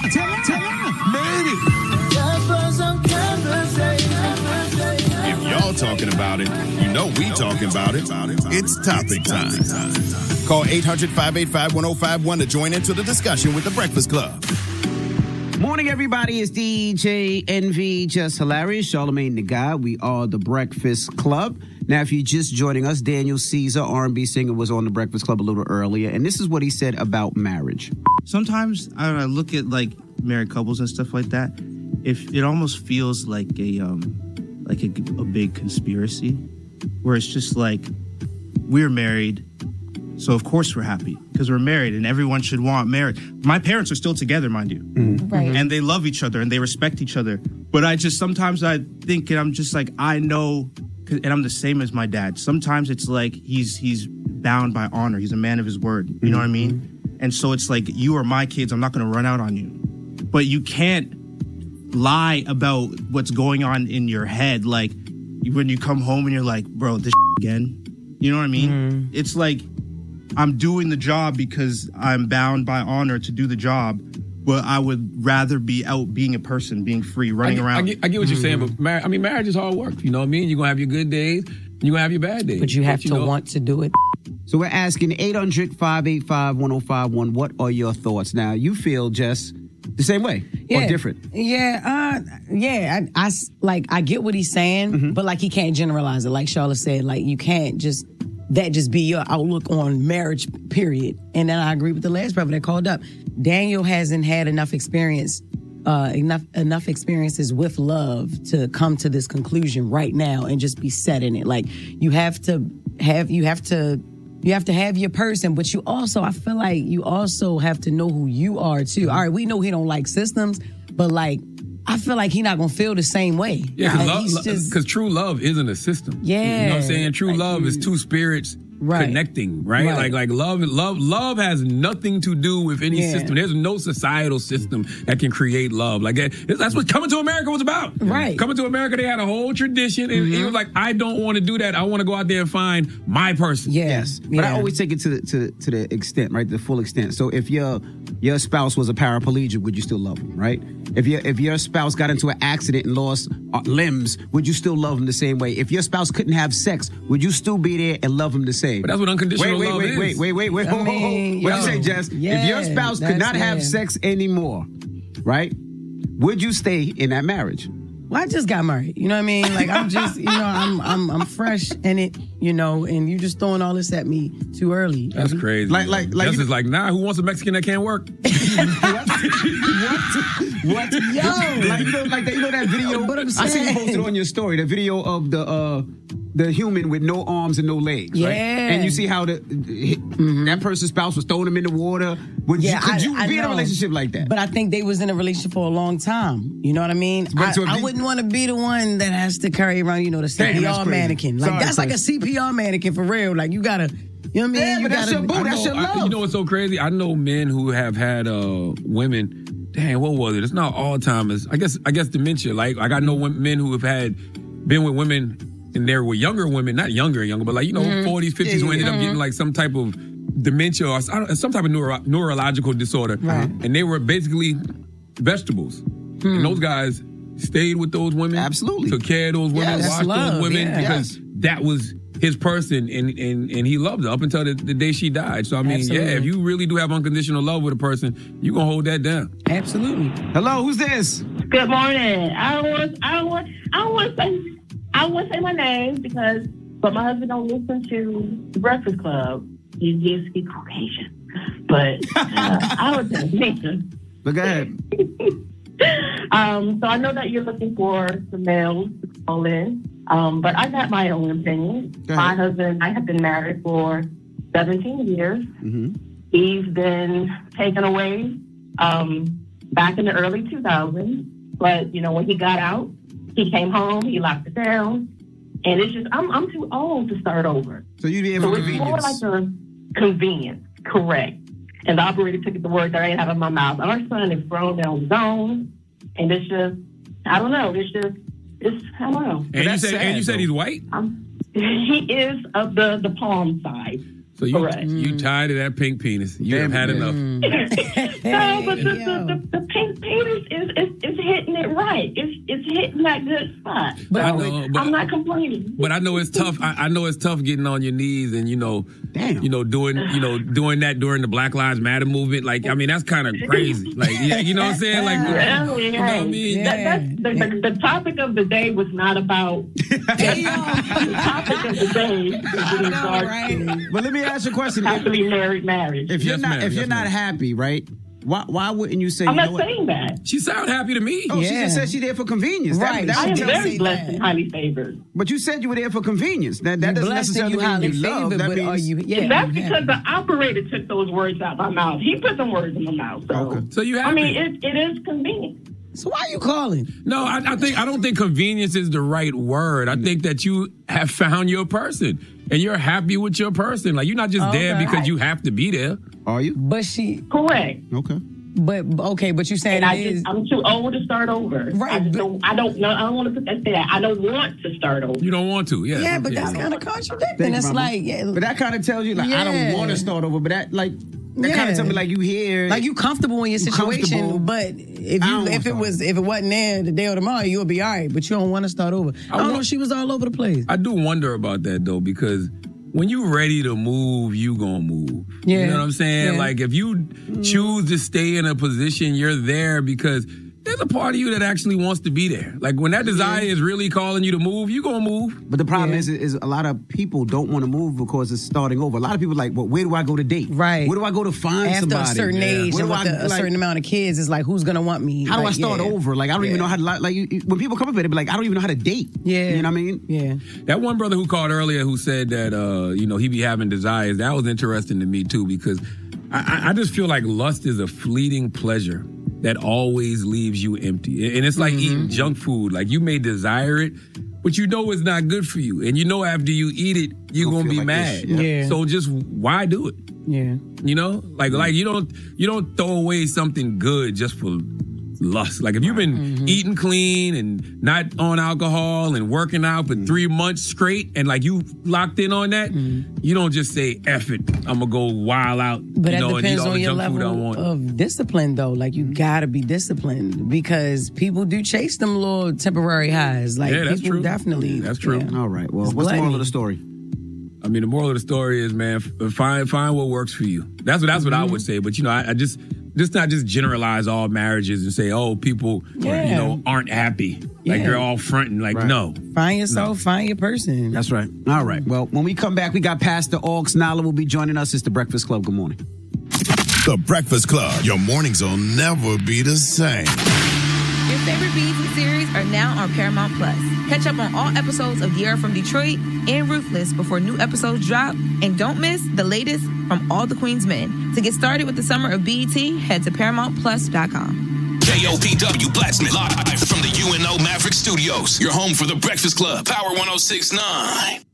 Maybe. If y'all talking about it, you know we talking about it. It's topic time. Call 800-585-1051 to join into the discussion with The Breakfast Club. Morning, everybody. It's DJ NV, Just Hilarious, Charlamagne the Guy. We are The Breakfast Club. Now, if you're just joining us, Daniel Caesar, R&B singer, was on The Breakfast Club a little earlier, and this is what he said about marriage. Sometimes I look at like married couples and stuff like that. If it almost feels like a big conspiracy, where it's just like we're married, so of course we're happy because we're married, and everyone should want marriage. My parents are still together, mind you, Right. and they love each other and they respect each other. But sometimes I think, and I'm just like, I know, and I'm the same as my dad. Sometimes it's like he's bound by honor. He's a man of his word. You know what I mean? And so it's like, you are my kids. I'm not going to run out on you. But you can't lie about what's going on in your head. Like when you come home and you're like, bro, this again. You know what I mean? It's like, I'm doing the job because I'm bound by honor to do the job. But I would rather be out being a person, being free, running around. I get what you're saying, but marriage is hard work. You know what I mean? You're going to have your good days, you're going to have your bad days. But you have to want to do it. So we're asking 800-585-1051, what are your thoughts? Now, you feel just the same way or different? I get what he's saying, but like he can't generalize it. Like Charlotte said, like you can't just be your outlook on marriage, period. And then I agree with the last brother that called up. Daniel hasn't had enough experiences with love to come to this conclusion right now and just be set in it. Like you have to have your person, but I feel like you also have to know who you are too. All right, we know he don't like systems, but like I feel like he's not gonna feel the same way. Yeah, because true love isn't a system. Yeah, you know what I'm saying. True love is two spirits connecting, right? Like love has nothing to do with any system. There's no societal system that can create love. Like that's what Coming to America was about. Right. Coming to America, they had a whole tradition, and it was like, I don't want to do that. I want to go out there and find my person. Yes. But I always take it to the extent, right? The full extent. So if your spouse was a paraplegic, would you still love him, right? If your spouse got into an accident and lost limbs, would you still love him the same way? If your spouse couldn't have sex, would you still be there and love him the same? But that's what unconditional love is. Wait. What you say, Jess? If your spouse could not have sex anymore, right? Would you stay in that marriage? Well, I just got married. You know what I mean? Like I'm just, I'm fresh in it, and you just throwing all this at me too early. That's crazy. Like Jess is like, nah, who wants a Mexican that can't work? What? Yo, like that video. But I seen you posted on your story the video of the human with no arms and no legs, right? And you see how that person's spouse was throwing him in the water. Could you be in a relationship like that? But I think they was in a relationship for a long time. You know what I mean? I wouldn't want to be the one that has to carry around, the CPR mannequin. Like that's like a CPR mannequin for real. Like you gotta, you know what I mean? Yeah, but that's your boo. That's your love. You know what's so crazy? I know men who have had women. Dang, what was it? It's not Alzheimer's. I guess dementia. Like I know men who have been with women. And there were younger women, not younger, but like, 40s, 50s who ended up getting like some type of dementia or some type of neurological disorder. Right. And they were basically vegetables. And those guys stayed with those women. Absolutely. Took care of those women, watched those women because that was his person and he loved her up until the day she died. So, I mean, if you really do have unconditional love with a person, you're going to hold that down. Absolutely. Hello, who's this? Good morning. I don't want to say my name but my husband don't listen to the Breakfast Club. He's Caucasian, but I would say Nathan. But go ahead. So I know that you're looking for some males to call in, but I got my own opinion. My husband and I have been married for 17 years. Mm-hmm. He's been taken away back in the early 2000s, but when he got out, he came home, he locked it down, and it's just, I'm too old to start over. So you'd be able to convenience. It's more like a convenience, correct. And the operator took the word that I didn't have in my mouth. Our son is grown down his own, and it's just, I don't know, I don't know. And you said he's white? He is of the palm side. So you tired of that pink penis. You have had enough. No, but the pink penis is hitting it right. It's hitting that good spot. But So I'm not complaining. But I know it's tough. I know it's tough getting on your knees and doing that during the Black Lives Matter movement. Like, I mean, that's kind of crazy. Like, you know what I'm saying? Like, you know what I mean? The topic of the day was not about. The topic of the day was in regards to. But let me ask you a question. Happily married marriage. If you're not happy, right? Why wouldn't you say? I'm not saying that. She sound happy to me. Oh, she just said she there for convenience. Right. That I am would very blessed and highly favored. But you said you were there for convenience. That doesn't necessarily mean you love. That means that's because the operator took those words out of my mouth. He put them words in my mouth. So, so you happy? I mean, it is convenient. So why are you calling? No, I don't think convenience is the right word. I think that you have found your person and you're happy with your person. Like, you're not just there because you have to be there. Are you? But she correct. Okay. But you saying I'm too old to start over. Right. I don't know. I don't want to put that there. I don't want to start over. You don't want to, yeah. Yeah, but that's kind of contradicting. It's like, but that kind of tells you, like, I don't want to start over. But that, like, that kind of tells me, like, you here, like, you comfortable in your situation. But if it wasn't there today or tomorrow, you would be all right. But you don't want to start over. I don't know. She was all over the place. I do wonder about that though, because when you ready to move, you gonna move. Yeah. You know what I'm saying? Yeah. Like, if you choose to stay in a position, you're there because there's a part of you that actually wants to be there. Like, when that desire is really calling you to move, you gonna move. But the problem is a lot of people don't want to move because it's starting over. A lot of people are like, well, where do I go to date? Right. Where do I go to find After somebody? a certain age Where and do with a certain amount of kids, it's like, who's gonna want me? How do I start over? Like, I don't even know how to, like when people come up with it, they be like, I don't even know how to date. Yeah. You know what I mean? Yeah. That one brother who called earlier who said that, he be having desires, that was interesting to me too, because I just feel like lust is a fleeting pleasure that always leaves you empty. And it's like eating junk food. Like, you may desire it, but you know it's not good for you. And you know after you eat it, you're going to be like mad. Yeah. So just why do it? Yeah. You know? Like you don't throw away something good just for lust. Like, if you've been eating clean and not on alcohol and working out for 3 months straight and like you locked in on that, you don't just say, F it, I'm gonna go wild out, but that depends on your level of discipline though. Like, you gotta be disciplined because people do chase them little temporary highs. Like, that's people true. Definitely. That's true. All right. Well, what's the moral of the story? I mean, the moral of the story is, man, find what works for you. That's what I would say. But I just not just generalize all marriages and say, oh, people aren't happy. Like, they're all fronting. Like, no. Find yourself, find your person. That's right. All right. Well, when we come back, we got Pastor Aux Nala will be joining us. It's the Breakfast Club. Good morning. The Breakfast Club. Your mornings will never be the same. Your favorite BET series are now on Paramount Plus. Catch up on all episodes of The Era from Detroit and Ruthless before new episodes drop. And don't miss the latest from All the Queen's Men. To get started with the summer of BET, head to ParamountPlus.com. KOPW Blacksmith, live from the UNO Maverick Studios. Your home for the Breakfast Club. Power 106.9.